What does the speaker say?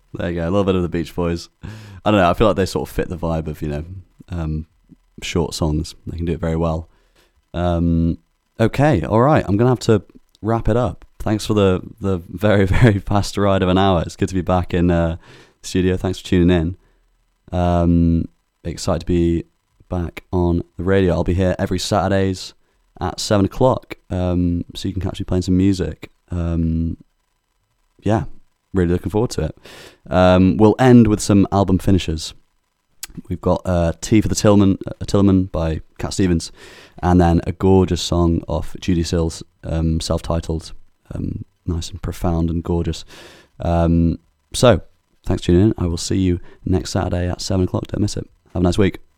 There you go. A little bit of the Beach Boys. I don't know. I feel like they sort of fit the vibe of short songs. They can do it very well. Okay, all right. I'm gonna have to wrap it up. Thanks for the very, very fast ride of an hour. It's good to be back in the studio. Thanks for tuning in. Excited to be back on the radio. I'll be here every Saturdays at 7 o'clock, so you can catch me playing some music. Yeah, really looking forward to it. We'll end with some album finishes. We've got Tea for the Tillerman by Cat Stevens, and then a gorgeous song off Judy Sills, self-titled, nice and profound and gorgeous. So, thanks for tuning in. I will see you next Saturday at 7 o'clock. Don't miss it. Have a nice week.